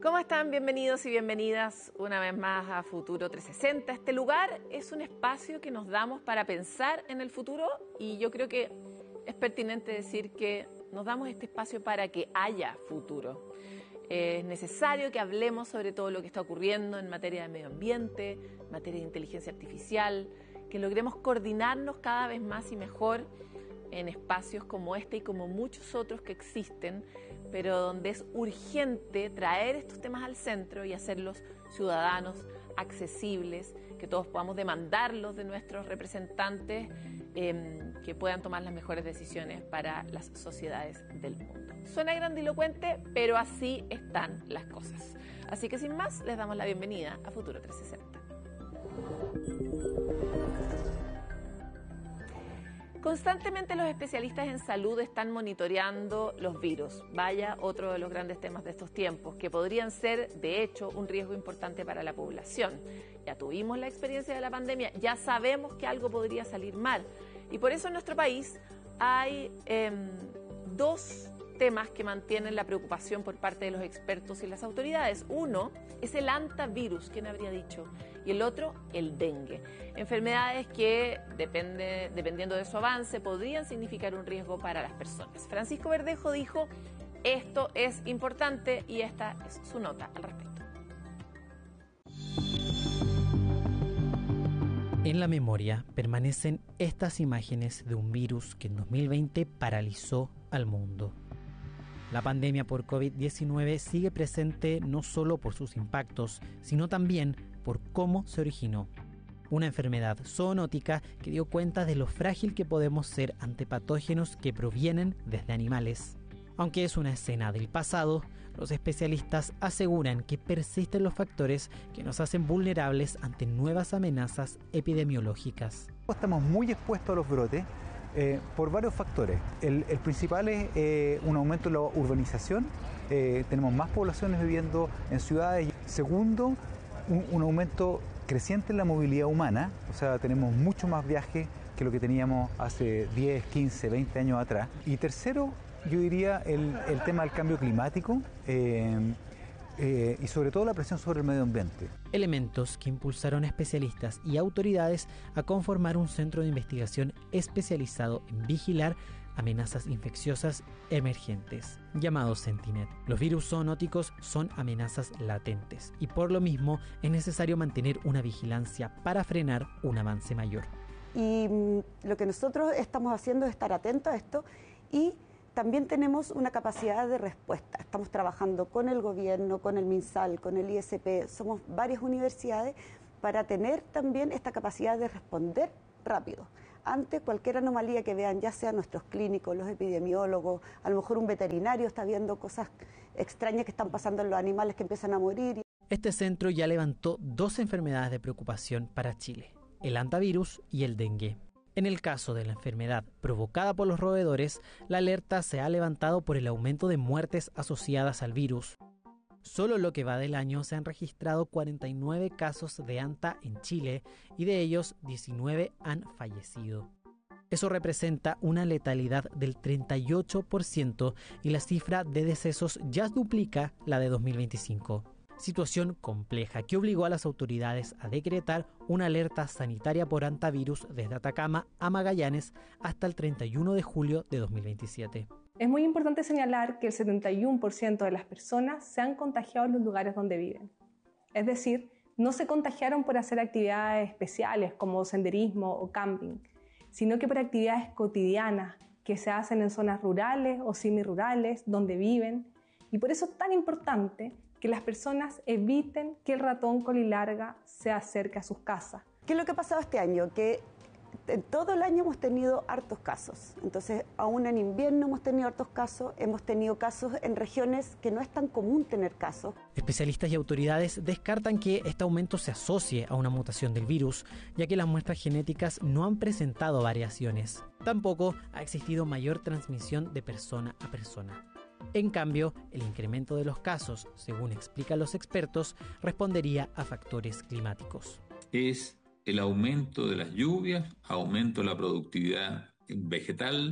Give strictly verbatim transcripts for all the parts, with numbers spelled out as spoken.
¿Cómo están? Bienvenidos y bienvenidas una vez más a Futuro trescientos sesenta. Este lugar es un espacio que nos damos para pensar en el futuro y yo creo que es pertinente decir que nos damos este espacio para que haya futuro. Es necesario que hablemos sobre todo lo que está ocurriendo en materia de medio ambiente, en materia de inteligencia artificial, que logremos coordinarnos cada vez más y mejor en espacios como este y como muchos otros que existen, pero donde es urgente traer estos temas al centro y hacerlos ciudadanos, accesibles, que todos podamos demandarlos de nuestros representantes, eh, que puedan tomar las mejores decisiones para las sociedades del mundo. Suena grandilocuente, pero así están las cosas. Así que sin más, les damos la bienvenida a Futuro trescientos sesenta. Constantemente los especialistas en salud están monitoreando los virus. Vaya, otro de los grandes temas de estos tiempos, que podrían ser, de hecho, un riesgo importante para la población. Ya tuvimos la experiencia de la pandemia, ya sabemos que algo podría salir mal. Y por eso en nuestro país hay eh, dos temas que mantienen la preocupación por parte de los expertos y las autoridades. Uno es el hantavirus, ¿quién habría dicho? Y el otro, el dengue. Enfermedades que, depende, dependiendo de su avance, podrían significar un riesgo para las personas. Francisco Verdejo dijo, esto es importante y esta es su nota al respecto. En la memoria permanecen estas imágenes de un virus que en dos mil veinte paralizó al mundo. La pandemia por COVID diecinueve sigue presente no solo por sus impactos, sino también por cómo se originó. Una enfermedad zoonótica que dio cuenta de lo frágil que podemos ser ante patógenos que provienen desde animales. Aunque es una escena del pasado, los especialistas aseguran que persisten los factores que nos hacen vulnerables ante nuevas amenazas epidemiológicas. Estamos muy expuestos a los brotes eh, por varios factores. El, el principal es eh, un aumento en la urbanización. Eh, tenemos más poblaciones viviendo en ciudades. Segundo, un, un aumento creciente en la movilidad humana. O sea, tenemos mucho más viajes que lo que teníamos hace diez, quince, veinte años atrás. Y tercero, yo diría el, el tema del cambio climático eh, eh, y sobre todo la presión sobre el medio ambiente. Elementos que impulsaron a especialistas y autoridades a conformar un centro de investigación especializado en vigilar amenazas infecciosas emergentes, llamado CENTINET. Los virus zoonóticos son amenazas latentes y por lo mismo es necesario mantener una vigilancia para frenar un avance mayor. Y lo que nosotros estamos haciendo es estar atentos a esto y también tenemos una capacidad de respuesta. Estamos trabajando con el gobierno, con el MinSal, con el I S P, somos varias universidades para tener también esta capacidad de responder rápido ante cualquier anomalía que vean, ya sea nuestros clínicos, los epidemiólogos, a lo mejor un veterinario está viendo cosas extrañas que están pasando en los animales que empiezan a morir. Este centro ya levantó dos enfermedades de preocupación para Chile, el hantavirus y el dengue. En el caso de la enfermedad provocada por los roedores, la alerta se ha levantado por el aumento de muertes asociadas al virus. Solo lo que va del año se han registrado cuarenta y nueve casos de hanta en Chile y de ellos diecinueve han fallecido. Eso representa una letalidad del treinta y ocho por ciento y la cifra de decesos ya duplica la de dos mil veinticinco. Situación compleja que obligó a las autoridades a decretar una alerta sanitaria por hantavirus desde Atacama a Magallanes hasta el treinta y uno de julio de dos mil veintisiete. Es muy importante señalar que el setenta y uno por ciento de las personas se han contagiado en los lugares donde viven. Es decir, no se contagiaron por hacer actividades especiales como senderismo o camping, sino que por actividades cotidianas que se hacen en zonas rurales o semirurales donde viven. Y por eso es tan importante que las personas eviten que el ratón colilarga se acerque a sus casas. ¿Qué es lo que ha pasado este año? Que en todo el año hemos tenido hartos casos. Entonces, aún en invierno hemos tenido hartos casos, hemos tenido casos en regiones que no es tan común tener casos. Especialistas y autoridades descartan que este aumento se asocie a una mutación del virus, ya que las muestras genéticas no han presentado variaciones. Tampoco ha existido mayor transmisión de persona a persona. En cambio, el incremento de los casos, según explican los expertos, respondería a factores climáticos. Es el aumento de las lluvias, aumento de la productividad vegetal,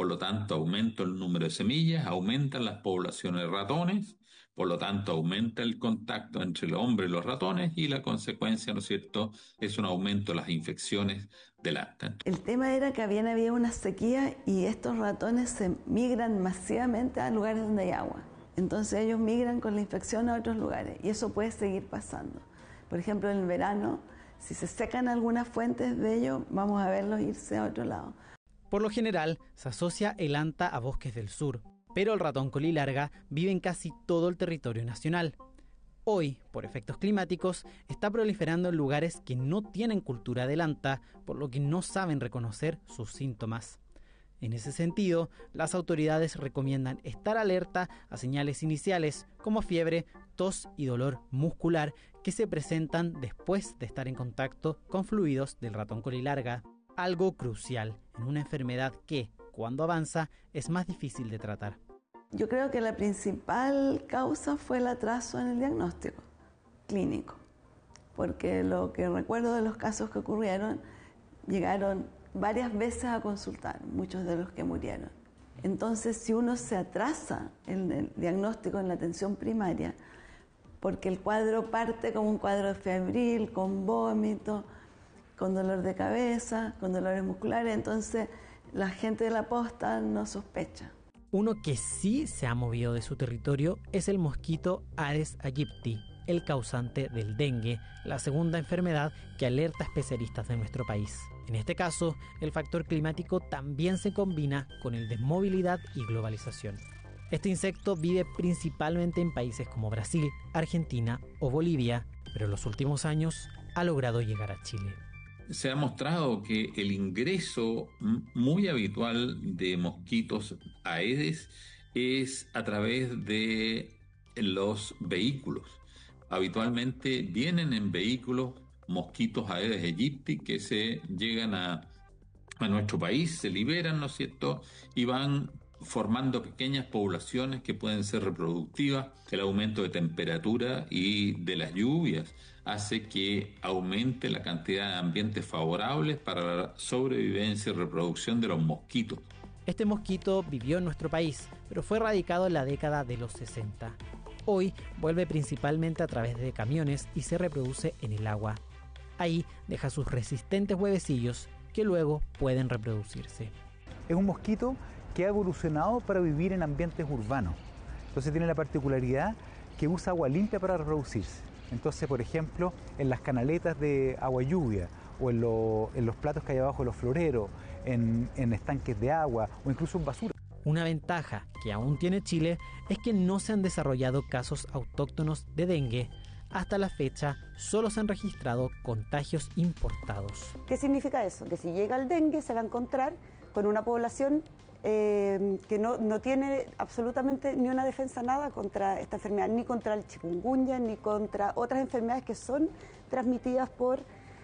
por lo tanto aumenta el número de semillas, aumentan las poblaciones de ratones, por lo tanto aumenta el contacto entre el hombre y los ratones y la consecuencia, ¿no es cierto?, es un aumento de las infecciones del anta. El tema era que habían habido una sequía y estos ratones se migran masivamente a lugares donde hay agua. Entonces ellos migran con la infección a otros lugares y eso puede seguir pasando. Por ejemplo, en el verano, si se secan algunas fuentes de ellos, vamos a verlos irse a otro lado. Por lo general, se asocia el anta a bosques del sur, pero el ratón colilarga vive en casi todo el territorio nacional. Hoy, por efectos climáticos, está proliferando en lugares que no tienen cultura del anta, por lo que no saben reconocer sus síntomas. En ese sentido, las autoridades recomiendan estar alerta a señales iniciales como fiebre, tos y dolor muscular que se presentan después de estar en contacto con fluidos del ratón colilarga. Algo crucial en una enfermedad que, cuando avanza, es más difícil de tratar. Yo creo que la principal causa fue el atraso en el diagnóstico clínico, porque lo que recuerdo de los casos que ocurrieron, llegaron varias veces a consultar, muchos de los que murieron. Entonces, si uno se atrasa en el diagnóstico en la atención primaria, porque el cuadro parte como un cuadro febril, con vómito, con dolor de cabeza, con dolores musculares, entonces la gente de la posta no sospecha. Uno que sí se ha movido de su territorio es el mosquito Aedes aegypti, el causante del dengue, la segunda enfermedad que alerta a especialistas de nuestro país. En este caso, el factor climático también se combina con el de movilidad y globalización. Este insecto vive principalmente en países como Brasil, Argentina o Bolivia, pero en los últimos años ha logrado llegar a Chile. Se ha mostrado que el ingreso muy habitual de mosquitos Aedes es a través de los vehículos. Habitualmente vienen en vehículos mosquitos Aedes aegypti que se llegan a, a nuestro país, se liberan, ¿no es cierto?, y van formando pequeñas poblaciones que pueden ser reproductivas. El aumento de temperatura y de las lluvias hace que aumente la cantidad de ambientes favorables para la sobrevivencia y reproducción de los mosquitos. Este mosquito vivió en nuestro país, pero fue erradicado en la década de los sesenta. Hoy vuelve principalmente a través de camiones y se reproduce en el agua. Ahí deja sus resistentes huevecillos que luego pueden reproducirse. Es un mosquito que ha evolucionado para vivir en ambientes urbanos. Entonces tiene la particularidad que usa agua limpia para reproducirse. Entonces, por ejemplo, en las canaletas de agua lluvia o en, lo, en los platos que hay abajo de los floreros, en, en estanques de agua o incluso en basura. Una ventaja que aún tiene Chile es que no se han desarrollado casos autóctonos de dengue. Hasta la fecha, solo se han registrado contagios importados. ¿Qué significa eso? Que si llega el dengue se va a encontrar con una población eh, que no, no tiene absolutamente ni una defensa nada contra esta enfermedad, ni contra el chikungunya, ni contra otras enfermedades que son transmitidas por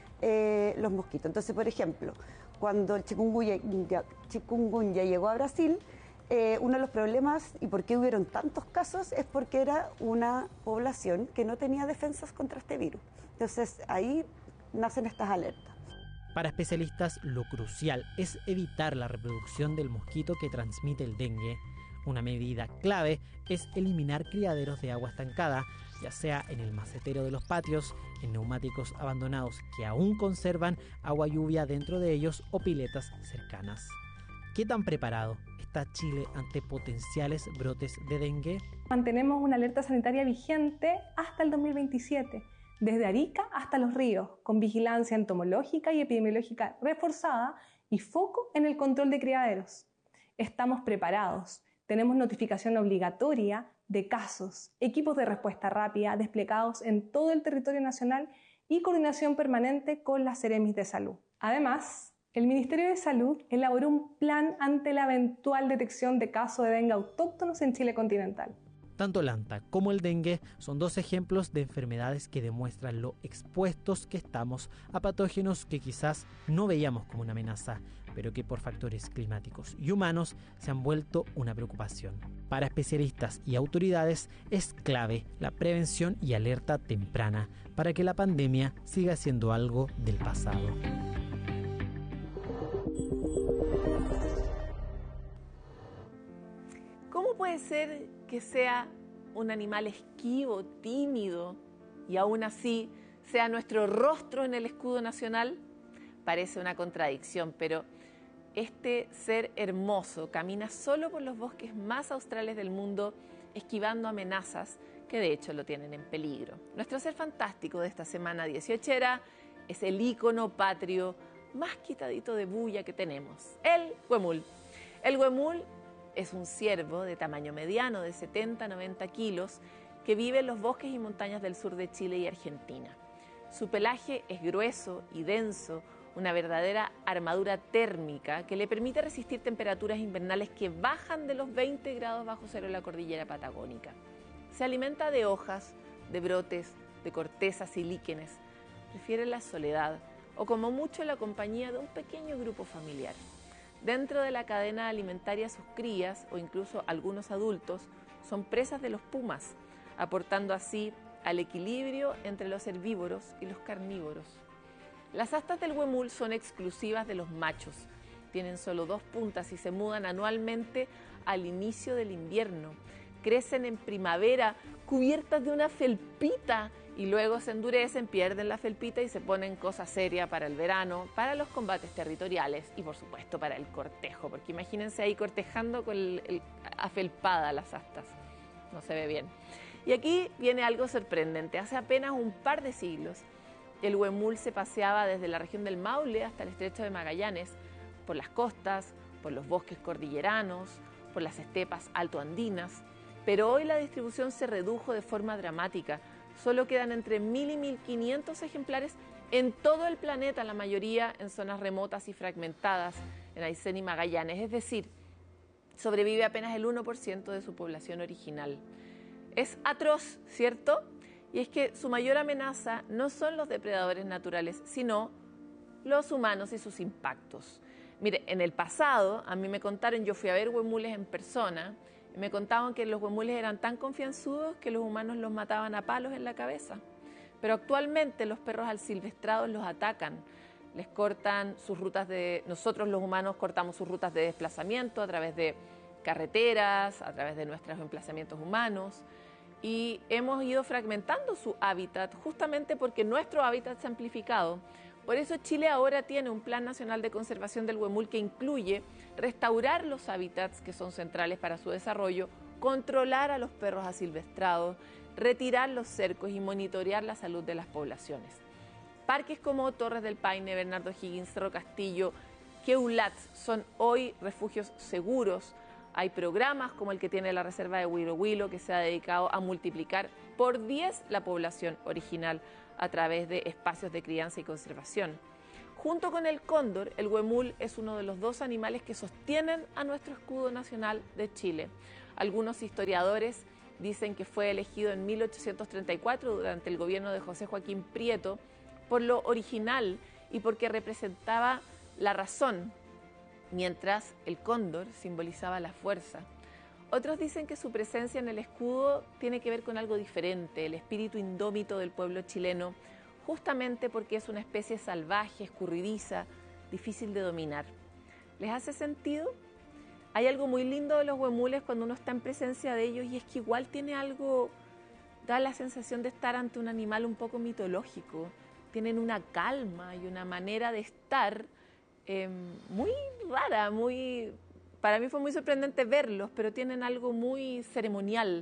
eh, los mosquitos. Entonces, por ejemplo, cuando el chikungunya, chikungunya llegó a Brasil, Eh, uno de los problemas y por qué hubieron tantos casos es porque era una población que no tenía defensas contra este virus. Entonces ahí nacen estas alertas. Para especialistas, lo crucial es evitar la reproducción del mosquito que transmite el dengue. Una medida clave es eliminar criaderos de agua estancada, ya sea en el macetero de los patios, en neumáticos abandonados que aún conservan agua lluvia dentro de ellos o piletas cercanas. ¿Qué tan preparado está Chile ante potenciales brotes de dengue? Mantenemos una alerta sanitaria vigente hasta el dos mil veintisiete, desde Arica hasta Los Ríos, con vigilancia entomológica y epidemiológica reforzada y foco en el control de criaderos. Estamos preparados, tenemos notificación obligatoria de casos, equipos de respuesta rápida desplegados en todo el territorio nacional y coordinación permanente con las Seremis de Salud. Además, el Ministerio de Salud elaboró un plan ante la eventual detección de casos de dengue autóctonos en Chile continental. Tanto el anta como el dengue son dos ejemplos de enfermedades que demuestran lo expuestos que estamos a patógenos que quizás no veíamos como una amenaza, pero que por factores climáticos y humanos se han vuelto una preocupación. Para especialistas y autoridades es clave la prevención y alerta temprana para que la pandemia siga siendo algo del pasado. puede ser que sea un animal esquivo, tímido, y aún así sea nuestro rostro en el escudo nacional? Parece una contradicción, pero este ser hermoso camina solo por los bosques más australes del mundo, esquivando amenazas que de hecho lo tienen en peligro. Nuestro ser fantástico de esta semana dieciochera es el ícono patrio más quitadito de bulla que tenemos, el huemul. El huemul es un ciervo de tamaño mediano de setenta a noventa kilos que vive en los bosques y montañas del sur de Chile y Argentina. Su pelaje es grueso y denso, una verdadera armadura térmica que le permite resistir temperaturas invernales que bajan de los veinte grados bajo cero en la cordillera patagónica. Se alimenta de hojas, de brotes, de cortezas y líquenes. Prefiere la soledad o como mucho la compañía de un pequeño grupo familiar. Dentro de la cadena alimentaria, sus crías o incluso algunos adultos son presas de los pumas, aportando así al equilibrio entre los herbívoros y los carnívoros. Las astas del huemul son exclusivas de los machos. Tienen solo dos puntas y se mudan anualmente al inicio del invierno. Crecen en primavera cubiertas de una felpita y luego se endurecen, pierden la felpita y se ponen cosa seria para el verano, para los combates territoriales y por supuesto para el cortejo, porque imagínense ahí cortejando con el, el, afelpada las astas. No se ve bien. Y aquí viene algo sorprendente. Hace apenas un par de siglos, el huemul se paseaba desde la región del Maule hasta el estrecho de Magallanes, por las costas, por los bosques cordilleranos, por las estepas altoandinas, pero hoy la distribución se redujo de forma dramática. Solo quedan entre mil y mil quinientos ejemplares en todo el planeta, la mayoría en zonas remotas y fragmentadas, en Aysén y Magallanes, es decir, sobrevive apenas el uno por ciento de su población original. Es atroz, ¿cierto? Y es que su mayor amenaza no son los depredadores naturales, sino los humanos y sus impactos. Mire, en el pasado, a mí me contaron, yo fui a ver huemules en persona, y me contaban que los huemules eran tan confianzudos que los humanos los mataban a palos en la cabeza. Pero actualmente los perros asilvestrados los atacan, les cortan sus rutas de... Nosotros los humanos cortamos sus rutas de desplazamiento a través de carreteras, a través de nuestros emplazamientos humanos, y hemos ido fragmentando su hábitat justamente porque nuestro hábitat se ha amplificado. Por eso Chile ahora tiene un Plan Nacional de Conservación del Huemul que incluye restaurar los hábitats que son centrales para su desarrollo, controlar a los perros asilvestrados, retirar los cercos y monitorear la salud de las poblaciones. Parques como Torres del Paine, Bernardo Higgins, Cerro Castillo, Queulat son hoy refugios seguros. Hay programas como el que tiene la Reserva de Huilo Huilo que se ha dedicado a multiplicar por diez la población original a través de espacios de crianza y conservación. Junto con el cóndor, el huemul es uno de los dos animales que sostienen a nuestro escudo nacional de Chile. Algunos historiadores dicen que fue elegido en mil ochocientos treinta y cuatro durante el gobierno de José Joaquín Prieto por lo original y porque representaba la razón, mientras el cóndor simbolizaba la fuerza. Otros dicen que su presencia en el escudo tiene que ver con algo diferente, el espíritu indómito del pueblo chileno, justamente porque es una especie salvaje, escurridiza, difícil de dominar. ¿Les hace sentido? Hay algo muy lindo de los huemules cuando uno está en presencia de ellos y es que igual tiene algo, da la sensación de estar ante un animal un poco mitológico. Tienen una calma y una manera de estar Eh, muy rara, muy, para mí fue muy sorprendente verlos, pero tienen algo muy ceremonial.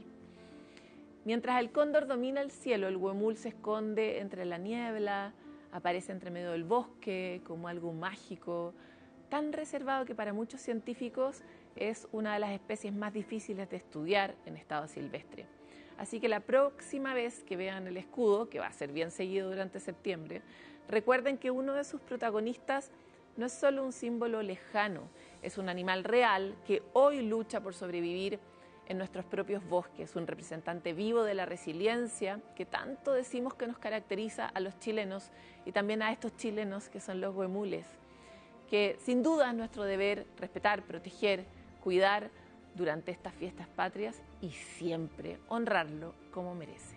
Mientras el cóndor domina el cielo, el huemul se esconde entre la niebla, aparece entre medio del bosque como algo mágico, tan reservado que para muchos científicos es una de las especies más difíciles de estudiar en estado silvestre. Así que la próxima vez que vean el escudo, que va a ser bien seguido durante septiembre, recuerden que uno de sus protagonistas no es solo un símbolo lejano, es un animal real que hoy lucha por sobrevivir en nuestros propios bosques, un representante vivo de la resiliencia que tanto decimos que nos caracteriza a los chilenos y también a estos chilenos que son los huemules, que sin duda es nuestro deber respetar, proteger, cuidar durante estas fiestas patrias y siempre honrarlo como merece.